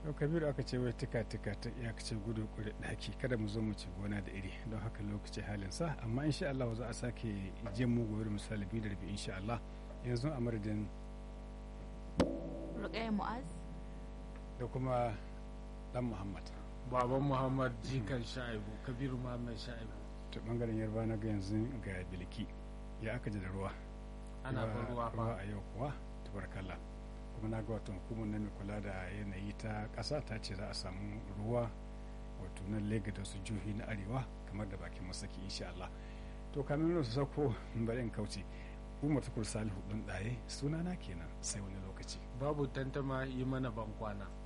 to kabiru aka ce wai tika ta ya ce gudu kure daki kada mu zo mu ci gona da iri don haka lokaci halin sa amma insha Allah za a sake je mu gobe misali 2:30 insha Allah yanzu a madadin Ruqayya Mu'az da kuma dan Muhammad baban Muhammad jikan Sha'ibu Kabiru Muhammad Sha'ibu ta bangaren yarba na ga yanzu ga Bilki ya aka ji da ruwa ana ban ruwa fa a yau kuwa tabarakallah kuma na ga wato hukumar na mai kula da yanayi ta ƙasa ta ce za a samu ruwa wato nan Lagos da su jihohi na arewa kamar da bakin masaki insha Allah to kamin su sako bari in kauce Umar Tukur Salihu ɗin ɗaye sunana kenan sai wani lokaci babu tantama yi mana ban kwana